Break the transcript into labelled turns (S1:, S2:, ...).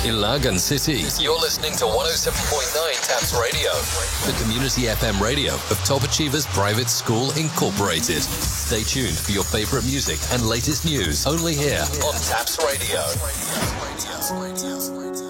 S1: in Lagan City. You're listening to 107.9 Taps Radio, the community FM radio of Top Achievers Private School Incorporated. Stay tuned for your favorite music and latest news only here on Taps Radio.